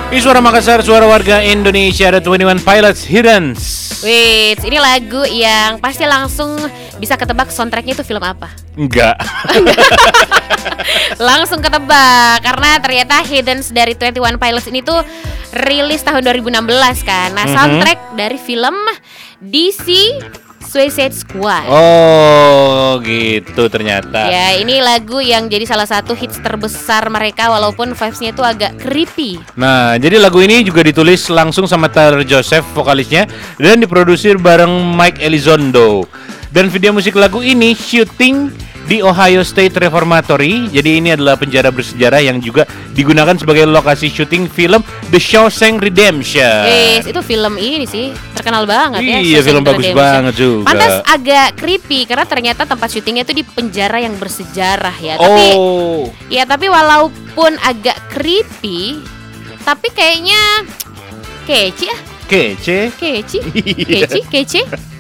Suara Makassar, suara warga Indonesia, ada 21 Pilots Hiddens. Wait, ini lagu yang pasti langsung bisa ketebak soundtracknya itu film apa? Enggak. Langsung ketebak karena ternyata Hiddens dari 21 Pilots ini tuh rilis tahun 2016 kan. Nah, soundtrack dari film DC Suicide Squad. Oh, gitu ternyata. Ya, ini lagu yang jadi salah satu hits terbesar mereka walaupun vibes-nya itu agak creepy. Nah, jadi lagu ini juga ditulis langsung sama Tyler Joseph, vokalisnya, dan diproduksi bareng Mike Elizondo. Dan video musik lagu ini syuting di Ohio State Reformatory. Jadi ini adalah penjara bersejarah yang juga digunakan sebagai lokasi syuting film The Shawshank Redemption. Yes, itu film ini sih terkenal banget ya. Iya, film bagus banget juga. Pantas agak creepy karena ternyata tempat syutingnya itu di penjara yang bersejarah ya. Tapi walaupun agak creepy, tapi kayaknya kece. Kece. Kece.